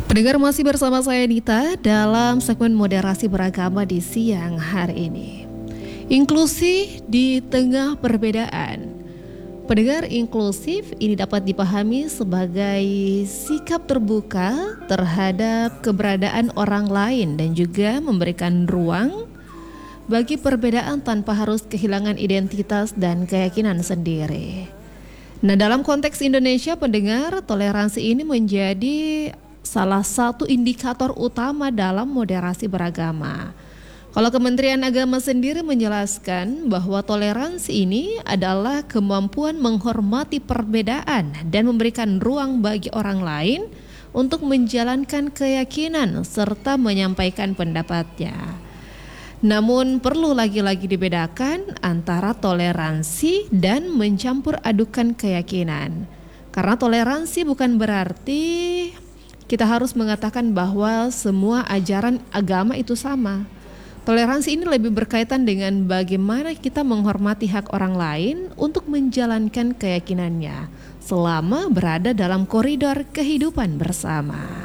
Pendengar masih bersama saya Nita dalam segmen moderasi beragama di siang hari ini. Inklusi di tengah perbedaan. Pendengar, inklusif ini dapat dipahami sebagai sikap terbuka terhadap keberadaan orang lain dan juga memberikan ruang bagi perbedaan tanpa harus kehilangan identitas dan keyakinan sendiri. Nah, dalam konteks Indonesia, pendengar, toleransi ini menjadi salah satu indikator utama dalam moderasi beragama. Kalau Kementerian Agama sendiri menjelaskan bahwa toleransi ini adalah kemampuan menghormati perbedaan dan memberikan ruang bagi orang lain untuk menjalankan keyakinan serta menyampaikan pendapatnya. Namun perlu lagi-lagi dibedakan antara toleransi dan mencampur adukan keyakinan. Karena toleransi bukan berarti kita harus mengatakan bahwa semua ajaran agama itu sama. Toleransi ini lebih berkaitan dengan bagaimana kita menghormati hak orang lain untuk menjalankan keyakinannya selama berada dalam koridor kehidupan bersama.